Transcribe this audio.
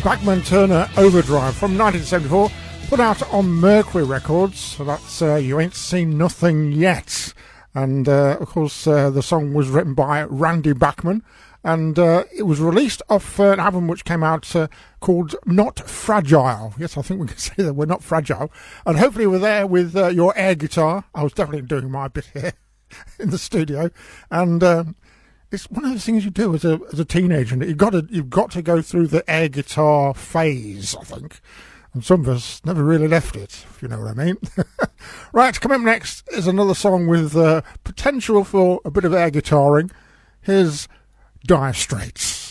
Bachman Turner Overdrive from 1974, put out on Mercury Records. So that's You Ain't Seen Nothing Yet. And of course, the song was written by Randy Bachman, and it was released off an album which came out called Not Fragile. Yes, I think we can say that we're not fragile. And hopefully we're there with your air guitar. I was definitely doing my bit here in the studio. And it's one of the things you do as a teenager. You've got to go through the air guitar phase, I think. And some of us never really left it, if you know what I mean. Right, coming up next is another song with potential for a bit of air guitaring. Here's Dire Straits.